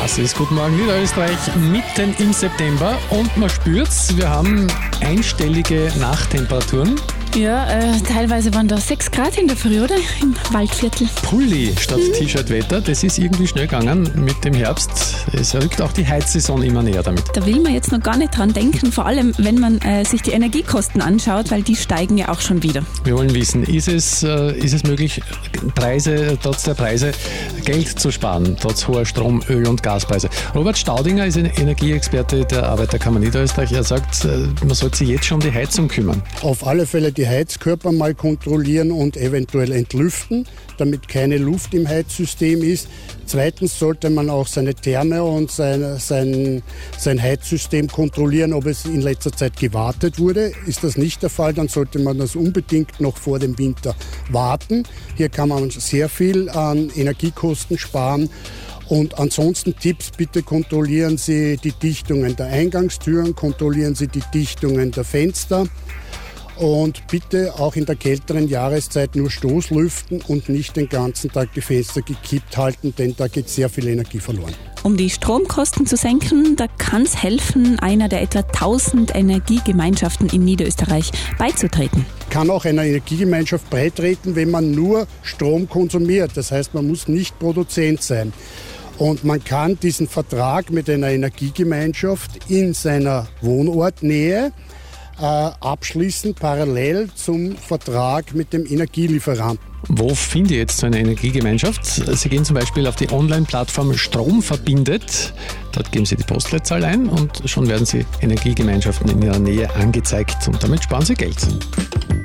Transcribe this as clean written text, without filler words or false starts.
Das ist Guten Morgen Niederösterreich mitten im September und man spürt's, wir haben einstellige Nachttemperaturen. Ja, teilweise waren da 6 Grad in der Früh, oder? Im Waldviertel. Pulli statt T-Shirt-Wetter, das ist irgendwie schnell gegangen mit dem Herbst. Es rückt auch die Heizsaison immer näher damit. Da will man jetzt noch gar nicht dran denken, vor allem wenn man sich die Energiekosten anschaut, weil die steigen ja auch schon wieder. Wir wollen wissen, ist es möglich, trotz der Preise Geld zu sparen, trotz hoher Strom-, Öl- und Gaspreise? Robert Staudinger ist ein Energieexperte der Arbeiterkammer Niederösterreich. Er sagt, man sollte sich jetzt schon um die Heizung kümmern. Auf alle Fälle die Heizkörper mal kontrollieren und eventuell entlüften, damit keine Luft im Heizsystem ist. Zweitens sollte man auch seine Therme und sein Heizsystem kontrollieren, ob es in letzter Zeit gewartet wurde. Ist das nicht der Fall, dann sollte man das unbedingt noch vor dem Winter warten. Hier kann man sehr viel an Energiekosten sparen. Und ansonsten Tipps, bitte kontrollieren Sie die Dichtungen der Eingangstüren, kontrollieren Sie die Dichtungen der Fenster. Und bitte auch in der kälteren Jahreszeit nur Stoßlüften und nicht den ganzen Tag die Fenster gekippt halten, denn da geht sehr viel Energie verloren. Um die Stromkosten zu senken, da kann es helfen, einer der etwa 1000 Energiegemeinschaften in Niederösterreich beizutreten. Kann auch einer Energiegemeinschaft beitreten, wenn man nur Strom konsumiert. Das heißt, man muss nicht Produzent sein. Und man kann diesen Vertrag mit einer Energiegemeinschaft in seiner Wohnortnähe abschließen, parallel zum Vertrag mit dem Energielieferanten. Wo finde ich jetzt so eine Energiegemeinschaft? Sie gehen zum Beispiel auf die Online-Plattform Strom verbindet. Dort geben Sie die Postleitzahl ein und schon werden Sie Energiegemeinschaften in Ihrer Nähe angezeigt und damit sparen Sie Geld.